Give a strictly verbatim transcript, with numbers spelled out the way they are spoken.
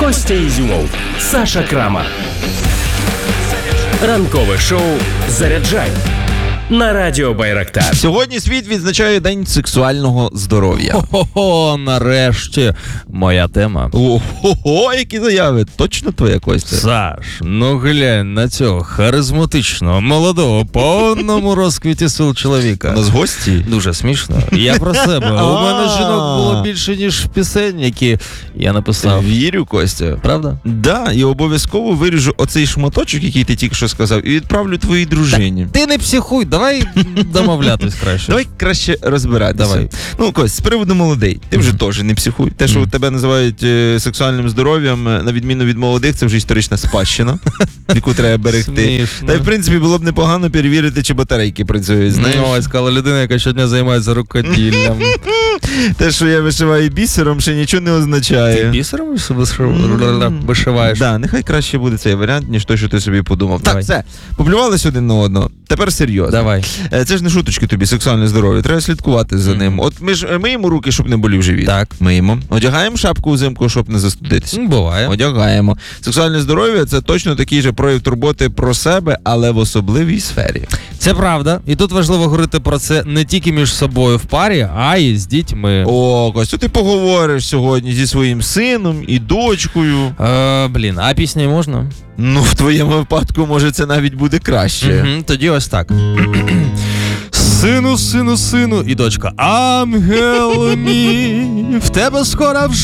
Костя Ізюмов, Саша Крамар. Ранкове шоу «Заряджай» на Радіо Байрактар. Сьогодні світ відзначає День сексуального здоров'я. Хо-хо-хо, нарешті моя тема. Ого, які заяви. Точно твоя, Костя? Саш, ну глянь на цього харизматичного, молодого, повному розквіті сил чоловіка. У нас гості? Дуже смішно. Я про себе. У мене жінок було більше, ніж пісень, які я написав. Вірю, Костя. Правда? Да, і обов'язково виріжу оцей шматочок, який ти тільки що сказав, і відправлю твоїй дружині. Ти не психуй, давай домовлятись краще. Давай краще розбиратися. Давай. Ну, Кость, з приводу молодий. Ти вже теж не психуй. Те, що Мгм. тебе називають е, сексуальним здоров'ям, е, на відміну від молодих, це вже історична спадщина, яку треба берегти. Смішно. Та й, в принципі, було б непогано перевірити, чи батарейки працюють, знаєш. Ну, ось сказала людина, яка щодня займається рукоділлям. Те, що я вишиваю бісером, ще нічого не означає. Ти бісером вишив- вишиваєш? Да, нехай краще буде цей варіант, ніж той, що ти собі подумав. Давай. Так, все, поплювались один на одного. Тепер серйозно. Давай. Е, Це ж не шуточки тобі, сексуальне здоров'я. Треба слідкувати за ним. От ми ж е, миємо руки, щоб не болів живіт. Так. Миємо. Одягаємо шапку взимку, щоб не застудитися. Ну, буває. Одягаємо. Сексуальне здоров'я – це точно такий же прояв турботи про себе, але в особливій сфері. Це правда. І тут важливо говорити про це не тільки між собою в парі, а й з дітьми. О, Костю, ти поговориш сьогодні зі своїм сином і дочкою. Е, блін, а пісні можна? Ну, в твоєму випадку, може, це навіть буде краще. Угу, тоді ось так. Сину, сину, сину, і дочка, ангел мій, в тебе скоро вже